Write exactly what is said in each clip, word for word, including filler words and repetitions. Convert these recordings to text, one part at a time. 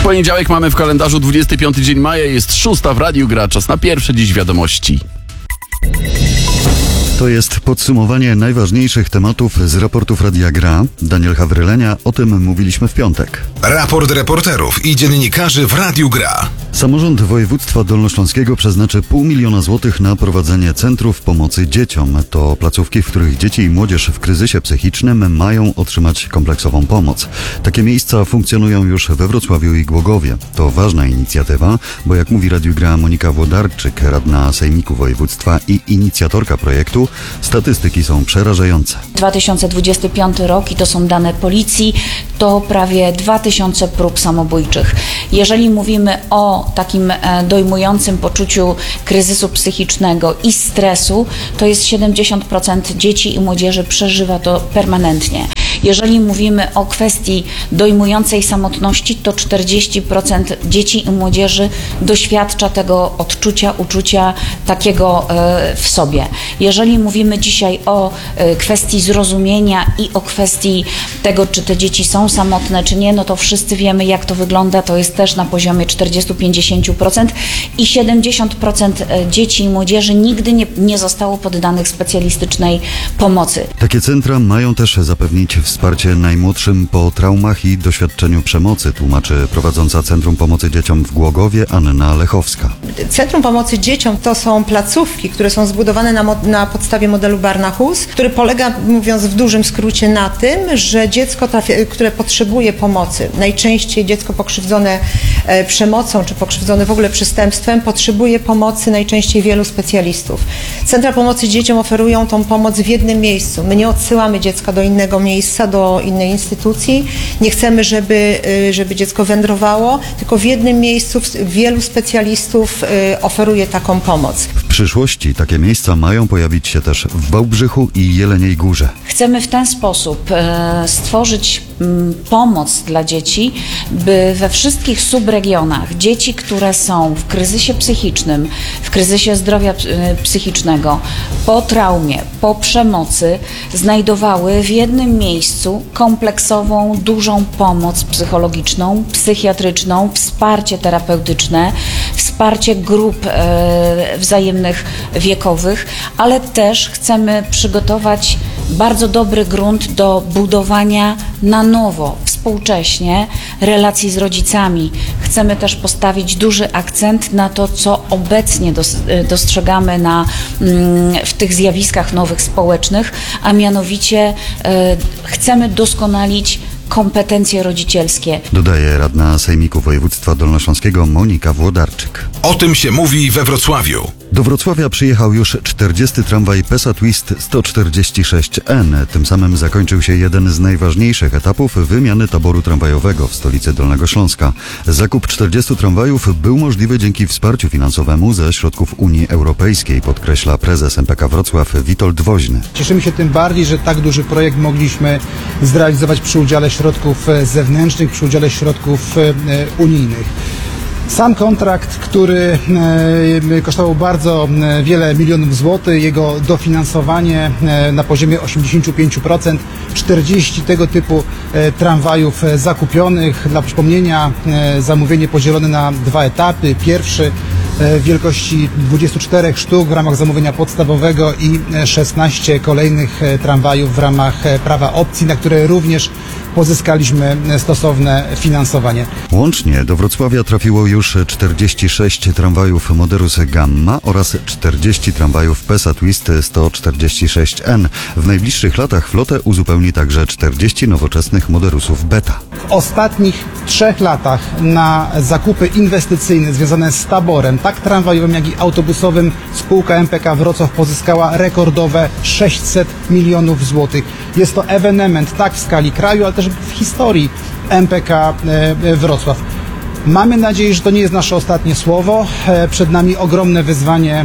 Poniedziałek mamy w kalendarzu dwudziesty piąty dzień maja, jest szósta w Radiu Gra. Czas na pierwsze dziś wiadomości. To jest podsumowanie najważniejszych tematów z raportów Radia Gra. Daniel Hawrylenia, o tym mówiliśmy w piątek. Raport reporterów i dziennikarzy w Radiu Gra. Samorząd województwa dolnośląskiego przeznaczy pół miliona złotych na prowadzenie centrów pomocy dzieciom. To placówki, w których dzieci i młodzież w kryzysie psychicznym mają otrzymać kompleksową pomoc. Takie miejsca funkcjonują już we Wrocławiu i Głogowie. To ważna inicjatywa, bo jak mówi Radiu Gra Monika Włodarczyk, radna sejmiku województwa i inicjatorka projektu, statystyki są przerażające. dwa tysiące dwudziesty piąty rok i to są dane policji, to prawie dwa tysiące prób samobójczych. Jeżeli mówimy o takim dojmującym poczuciu kryzysu psychicznego i stresu, to jest siedemdziesiąt procent dzieci i młodzieży przeżywa to permanentnie. Jeżeli mówimy o kwestii dojmującej samotności, to czterdzieści procent dzieci i młodzieży doświadcza tego odczucia, uczucia takiego w sobie. Jeżeli mówimy dzisiaj o kwestii zrozumienia i o kwestii tego, czy te dzieci są samotne, czy nie, no to wszyscy wiemy, jak to wygląda. To jest też na poziomie czterdzieści do pięćdziesięciu procent i siedemdziesiąt procent dzieci i młodzieży nigdy nie, nie zostało poddanych specjalistycznej pomocy. Takie centra mają też zapewnić wsparcie najmłodszym po traumach i doświadczeniu przemocy, tłumaczy prowadząca Centrum Pomocy Dzieciom w Głogowie Anna Lechowska. Centrum Pomocy Dzieciom to są placówki, które są zbudowane na, mo- na podstawie modelu Barnahus, który polega, mówiąc w dużym skrócie, na tym, że dziecko, trafia, które potrzebuje pomocy, najczęściej dziecko pokrzywdzone e, przemocą czy pokrzywdzone w ogóle przestępstwem, potrzebuje pomocy najczęściej wielu specjalistów. Centra Pomocy Dzieciom oferują tą pomoc w jednym miejscu. My nie odsyłamy dziecka do innego miejsca, do innej instytucji. Nie chcemy, żeby, żeby dziecko wędrowało, tylko w jednym miejscu wielu specjalistów oferuje taką pomoc. W przyszłości takie miejsca mają pojawić się też w Wałbrzychu i Jeleniej Górze. Chcemy w ten sposób stworzyć pomoc dla dzieci, by we wszystkich subregionach dzieci, które są w kryzysie psychicznym, w kryzysie zdrowia psychicznego, po traumie, po przemocy, znajdowały w jednym miejscu kompleksową, dużą pomoc psychologiczną, psychiatryczną, wsparcie terapeutyczne, wsparcie grup e, wzajemnych wiekowych, ale też chcemy przygotować bardzo dobry grunt do budowania na nowo, współcześnie relacji z rodzicami. Chcemy też postawić duży akcent na to, co obecnie dostrzegamy na, w tych zjawiskach nowych społecznych, a mianowicie e, chcemy doskonalić kompetencje rodzicielskie. Dodaje radna Sejmiku Województwa Dolnośląskiego Monika Włodarczyk. O tym się mówi we Wrocławiu. Do Wrocławia przyjechał już czterdziesty tramwaj PESA Twist sto czterdzieści sześć N. Tym samym zakończył się jeden z najważniejszych etapów wymiany taboru tramwajowego w stolicy Dolnego Śląska. Zakup czterdziestu tramwajów był możliwy dzięki wsparciu finansowemu ze środków Unii Europejskiej, podkreśla prezes M P K Wrocław Witold Woźny. Cieszymy się tym bardziej, że tak duży projekt mogliśmy zrealizować przy udziale środków zewnętrznych, przy udziale środków unijnych. Sam kontrakt, który e, kosztował bardzo wiele milionów złotych, jego dofinansowanie e, na poziomie osiemdziesiąt pięć procent, czterdzieści tego typu e, tramwajów e, zakupionych. Dla przypomnienia e, zamówienie podzielone na dwa etapy. Pierwszy w wielkości dwudziestu czterech sztuk w ramach zamówienia podstawowego i szesnaście kolejnych tramwajów w ramach prawa opcji, na które również pozyskaliśmy stosowne finansowanie. Łącznie do Wrocławia trafiło już czterdzieści sześć tramwajów Moderus Gamma oraz czterdzieści tramwajów PESA Twist sto czterdzieści sześć N. W najbliższych latach flotę uzupełni także czterdzieści nowoczesnych Moderusów Beta. W ostatnich trzech latach na zakupy inwestycyjne związane z taborem, tak tramwajowym, jak i autobusowym, spółka M P K Wrocław pozyskała rekordowe sześćset milionów złotych. Jest to ewenement tak w skali kraju, ale też w historii M P K Wrocław. Mamy nadzieję, że to nie jest nasze ostatnie słowo. Przed nami ogromne wyzwanie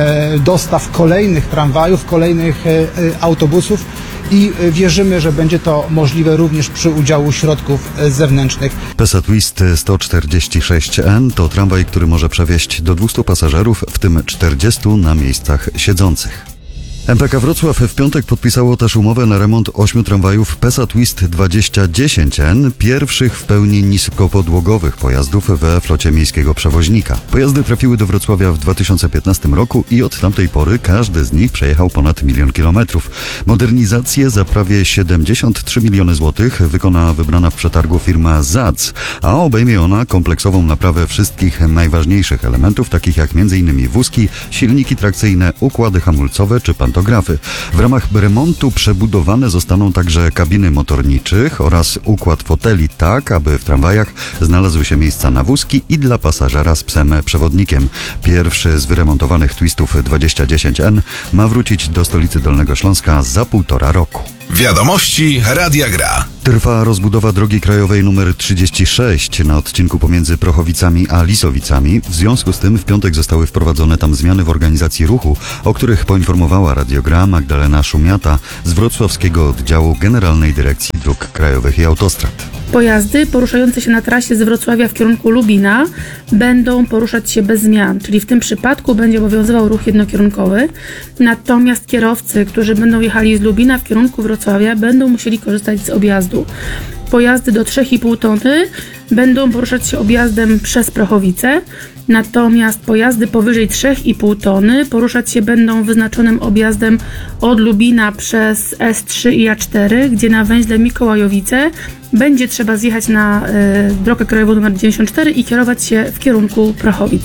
dostaw kolejnych tramwajów, kolejnych autobusów i wierzymy, że będzie to możliwe również przy udziału środków zewnętrznych. PESA Twist sto czterdzieści sześć N to tramwaj, który może przewieźć do dwustu pasażerów, w tym czterdziestu na miejscach siedzących. M P K Wrocław w piątek podpisało też umowę na remont ośmiu tramwajów PESA Twist dwadzieścia dziesięć N, pierwszych w pełni niskopodłogowych pojazdów we flocie miejskiego przewoźnika. Pojazdy trafiły do Wrocławia w dwa tysiące piętnastym roku i od tamtej pory każdy z nich przejechał ponad milion kilometrów. Modernizację za prawie siedemdziesiąt trzy miliony złotych wykona wybrana w przetargu firma Zacz, a obejmie ona kompleksową naprawę wszystkich najważniejszych elementów, takich jak m.in. wózki, silniki trakcyjne, układy hamulcowe czy pantografy. W ramach remontu przebudowane zostaną także kabiny motorniczych oraz układ foteli tak, aby w tramwajach znalazły się miejsca na wózki i dla pasażera z psem przewodnikiem. Pierwszy z wyremontowanych Twistów dwadzieścia dziesięć N ma wrócić do stolicy Dolnego Śląska za półtora roku. Wiadomości Radia Gra. Trwa rozbudowa drogi krajowej nr trzydzieści sześć na odcinku pomiędzy Prochowicami a Lisowicami. W związku z tym w piątek zostały wprowadzone tam zmiany w organizacji ruchu, o których poinformowała Radio Gra Magdalena Szumiata z wrocławskiego oddziału Generalnej Dyrekcji Dróg Krajowych i Autostrad. Pojazdy poruszające się na trasie z Wrocławia w kierunku Lubina będą poruszać się bez zmian, czyli w tym przypadku będzie obowiązywał ruch jednokierunkowy, natomiast kierowcy, którzy będą jechali z Lubina w kierunku Wrocławia, będą musieli korzystać z objazdu. Pojazdy do trzy i pół tony będą poruszać się objazdem przez Prochowice, natomiast pojazdy powyżej trzy i pół tony poruszać się będą wyznaczonym objazdem od Lubina przez S trzy i A cztery, gdzie na węźle Mikołajowice będzie trzeba zjechać na y, drogę krajową nr dziewięćdziesiąt cztery i kierować się w kierunku Prochowic.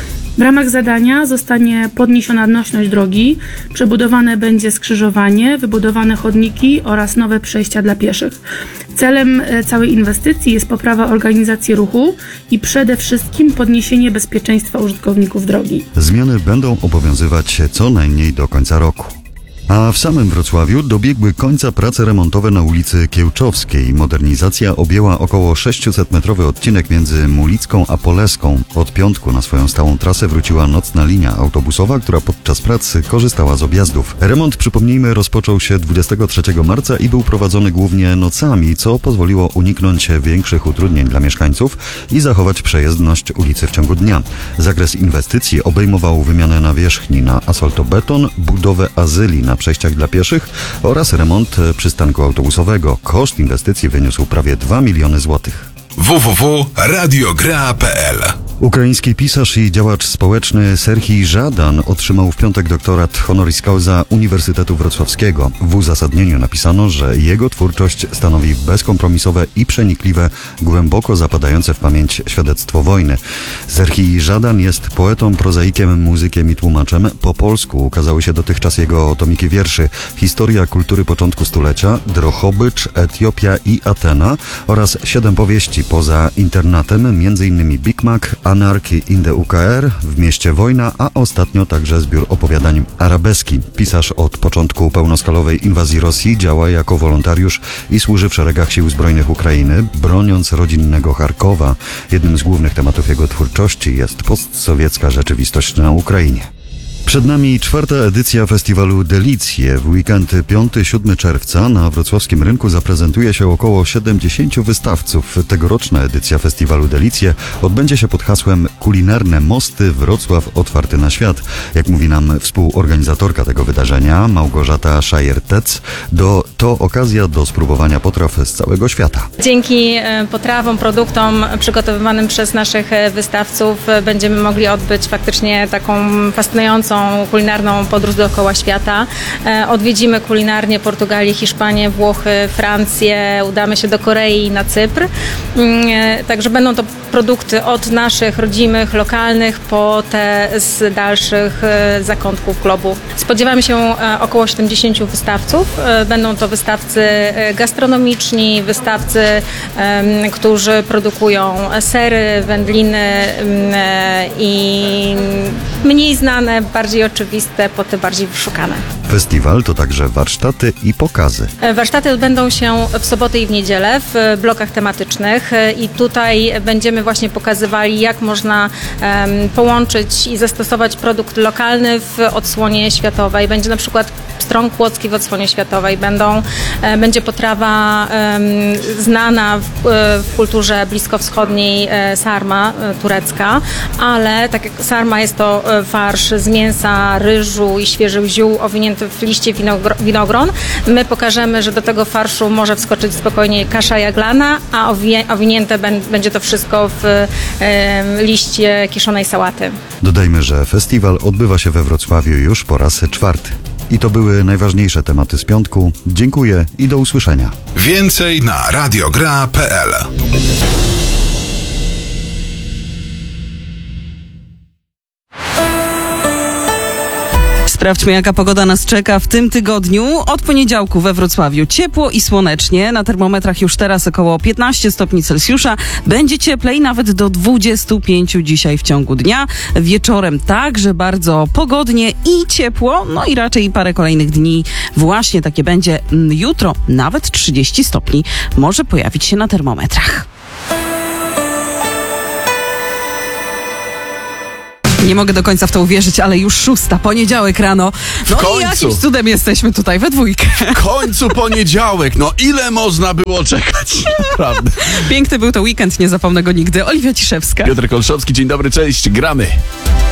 W ramach zadania zostanie podniesiona nośność drogi, przebudowane będzie skrzyżowanie, wybudowane chodniki oraz nowe przejścia dla pieszych. Celem całej inwestycji jest poprawa organizacji ruchu i przede wszystkim podniesienie bezpieczeństwa użytkowników drogi. Zmiany będą obowiązywać co najmniej do końca roku. A w samym Wrocławiu dobiegły końca prace remontowe na ulicy Kiełczowskiej. Modernizacja objęła około sześciusetmetrowy odcinek między Mulicką a Poleską. Od piątku na swoją stałą trasę wróciła nocna linia autobusowa, która podczas pracy korzystała z objazdów. Remont, przypomnijmy, rozpoczął się dwudziestego trzeciego marca i był prowadzony głównie nocami, co pozwoliło uniknąć większych utrudnień dla mieszkańców i zachować przejezdność ulicy w ciągu dnia. Zakres inwestycji obejmował wymianę nawierzchni na asfaltobeton, budowę azyli na przejściach dla pieszych oraz remont przystanku autobusowego. Koszt inwestycji wyniósł prawie dwa miliony złotych. w w w kropka radiogra kropka p l Ukraiński pisarz i działacz społeczny Serhij Żadan otrzymał w piątek doktorat honoris causa Uniwersytetu Wrocławskiego. W uzasadnieniu napisano, że jego twórczość stanowi bezkompromisowe i przenikliwe, głęboko zapadające w pamięć świadectwo wojny. Serhij Żadan jest poetą, prozaikiem, muzykiem i tłumaczem. Po polsku ukazały się dotychczas jego tomiki wierszy Historia kultury początku stulecia, Drohobycz, Etiopia i Atena oraz siedem powieści poza internatem, m.in. Big Mac, Anarchy in the U K R, W mieście wojna, a ostatnio także zbiór opowiadań Arabeski. Pisarz od początku pełnoskalowej inwazji Rosji działa jako wolontariusz i służy w szeregach sił zbrojnych Ukrainy, broniąc rodzinnego Charkowa. Jednym z głównych tematów jego twórczości jest postsowiecka rzeczywistość na Ukrainie. Przed nami czwarta edycja festiwalu Delicje. W weekend piątego do siódmego czerwca na wrocławskim rynku zaprezentuje się około siedemdziesięciu wystawców. Tegoroczna edycja festiwalu Delicje odbędzie się pod hasłem Kulinarne mosty Wrocław otwarty na świat. Jak mówi nam współorganizatorka tego wydarzenia, Małgorzata Szajer-Tec, do, to okazja do spróbowania potraw z całego świata. Dzięki potrawom, produktom przygotowywanym przez naszych wystawców będziemy mogli odbyć faktycznie taką fascynującą kulinarną podróż dookoła świata. Odwiedzimy kulinarnie Portugalię, Hiszpanię, Włochy, Francję, udamy się do Korei i na Cypr. Także będą to produkty od naszych rodzimych, lokalnych po te z dalszych zakątków globu. Spodziewamy się około siedemdziesięciu wystawców. Będą to wystawcy gastronomiczni, wystawcy, którzy produkują sery, wędliny i mniej znane, bardziej oczywiste, po te bardziej wyszukane. Festiwal to także warsztaty i pokazy. Warsztaty odbędą się w sobotę i w niedzielę w blokach tematycznych i tutaj będziemy właśnie pokazywali, jak można um, połączyć i zastosować produkt lokalny w odsłonie światowej. Będzie na przykład strąg kłodzki w odsłonie światowej. Będą, e, będzie potrawa e, znana w, e, w kulturze bliskowschodniej e, sarma e, turecka, ale tak jak sarma jest to e, farsz z mięsa, ryżu i świeżych ziół owinięty w liście winogro- winogron. My pokażemy, że do tego farszu może wskoczyć spokojnie kasza jaglana, a owi- owinięte ben- będzie to wszystko w e, liście kiszonej sałaty. Dodajmy, że festiwal odbywa się we Wrocławiu już po raz czwarty. I to były najważniejsze tematy z piątku. Dziękuję i do usłyszenia. Więcej na radiogra kropka p l. Sprawdźmy, jaka pogoda nas czeka w tym tygodniu. Od poniedziałku we Wrocławiu ciepło i słonecznie. Na termometrach już teraz około piętnaście stopni Celsjusza. Będzie cieplej nawet do dwudziestu pięciu dzisiaj w ciągu dnia. Wieczorem także bardzo pogodnie i ciepło. No i raczej parę kolejnych dni właśnie takie będzie. Jutro nawet trzydzieści stopni może pojawić się na termometrach. Nie mogę do końca w to uwierzyć, ale już szósta, poniedziałek rano. No W końcu. i jakimś cudem jesteśmy tutaj we dwójkę. W końcu poniedziałek. No ile można było czekać? Naprawdę. Piękny był to weekend, nie zapomnę go nigdy. Oliwia Ciszewska. Piotr Kolszowski, dzień dobry, cześć, gramy.